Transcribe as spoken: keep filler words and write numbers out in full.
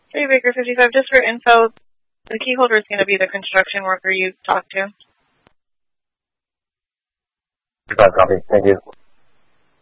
Hey, Baker fifty-five, just for info, the key holder is going to be the construction worker you talked to. fifty-five, copy. Thank you.